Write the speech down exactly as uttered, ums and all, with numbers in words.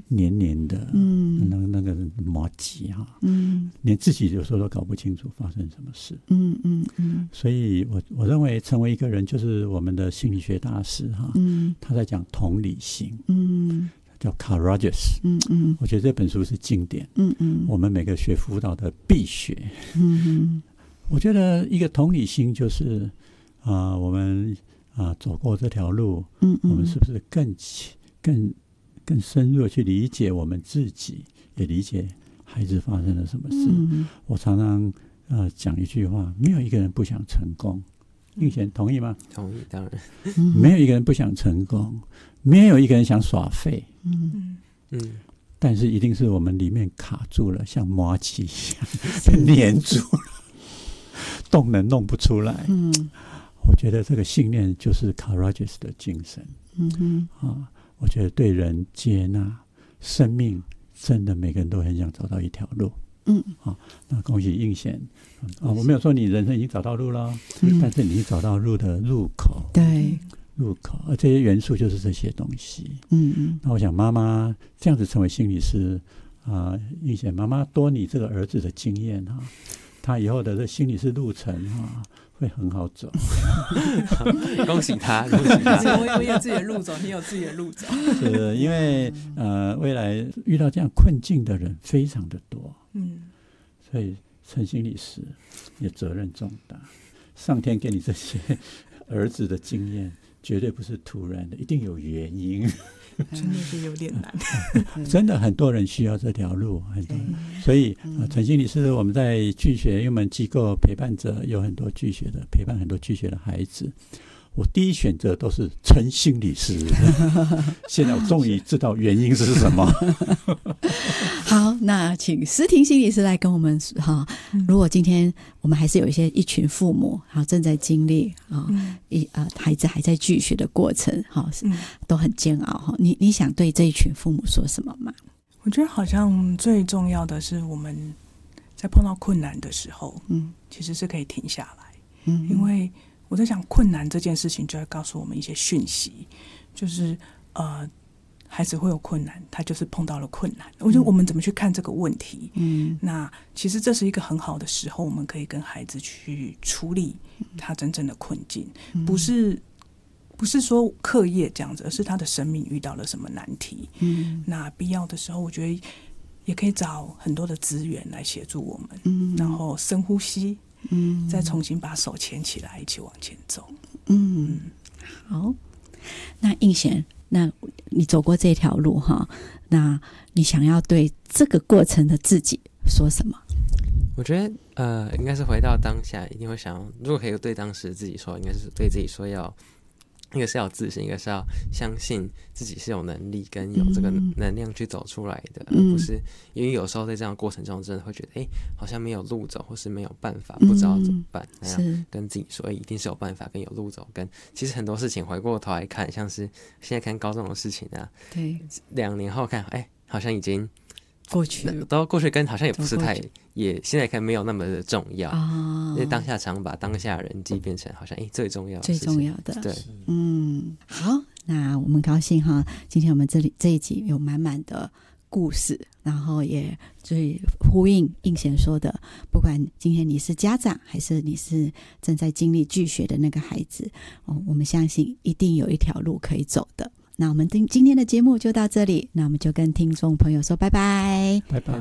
黏黏的，嗯，那那个麻糬哈，嗯，连自己有时候都搞不清楚发生什么事，嗯嗯嗯。所以我我认为成为一个人，就是我们的心理学大师哈，嗯，他在讲同理心，嗯。叫 Courageous， 嗯嗯，我觉得这本书是经典，嗯嗯，我们每个学辅导的必学，嗯嗯，我觉得一个同理心就是啊、呃，我们啊、呃、走过这条路，嗯嗯，我们是不是更更更深入的去理解我们自己，也理解孩子发生了什么事？嗯、我常常呃讲一句话：没有一个人不想成功。映贤同意吗？ 同意，当然。 没有一个人不想成功，没有一个人想耍废。嗯嗯，但是一定是我们里面卡住了，像麻糬一样被黏住了，动能弄不出来。嗯，我觉得这个信念就是 courageous 的精神。嗯哼，啊，我觉得对人接纳，生命真的每个人都很想找到一条路。嗯，好，那恭喜映贤啊！我没有说你人生已经找到路了，嗯、但是你找到路的入口， 对， 入口，而这些元素就是这些东西。嗯嗯。那我想妈妈这样子成为心理师啊，映贤妈妈多你这个儿子的经验哈，他以后的这心理师路程哈会很好走。 恭喜他，恭喜他！ 我有自己的路走，你有自己的路走。 是因为呃，未来遇到这样困境的人非常的多。嗯，所以陈心理师也责任重大。上天给你这些儿子的经验，绝对不是突然的，一定有原因。 真的是有点难。 真的很多人需要这条路，很多人。所以呃，陈心理师我们在拒学，因为我们机构陪伴者有很多拒学的，陪伴很多拒学的孩子。我第一选择都是陈心理师，现在我终于知道原因是什么。 好，那请思婷心理师来跟我们哈。如果今天我们还是有一些一群父母哈正在经历啊，一呃孩子还在拒学的过程哈，都很煎熬哈。你你想对这一群父母说什么吗？ 我觉得好像最重要的是我们在碰到困难的时候，嗯，其实是可以停下来，嗯，因为我在想困难这件事情就会告诉我们一些讯息，就是呃孩子会有困难，他就是碰到了困难。我觉得我们怎么去看这个问题，嗯，那其实这是一个很好的时候，我们可以跟孩子去处理他真正的困境，嗯、不是不是说课业这样子，而是他的生命遇到了什么难题。嗯，那必要的时候，我觉得也可以找很多的资源来协助我们，嗯，然后深呼吸。嗯，再重新把手牵起来，一起往前走。 嗯，好。那映贤，那你走过这条路哈，那你想要对这个过程的自己说什么？ 我觉得呃，应该是回到当下，一定会想，如果可以对当时自己说，应该是对自己说要。一个是要自信，一个是要相信自己是有能力跟有这个能量去走出来的，嗯、而不是因为有时候在这样的过程中，真的会觉得，哎，好像没有路走，或是没有办法，不知道怎么办。那样跟自己说，哎，一定是有办法，跟有路走。跟其实很多事情回过头来看，像是现在看高中的事情啊， 对， 两年后看，哎，好像已经过去了， 都过去，跟好像也不是太，也现在看没有那么的重要啊。因为当下常把当下人际变成好像哎最重要的最重要的， 对， 嗯，好，那我们高兴哈，今天我们这里这一集有满满的故事，然后也最呼应映贤说的，不管今天你是家长还是你是正在经历拒学的那个孩子，哦，我们相信一定有一条路可以走的。那我们今天的节目就到这里，那我们就跟听众朋友说拜拜， 拜拜。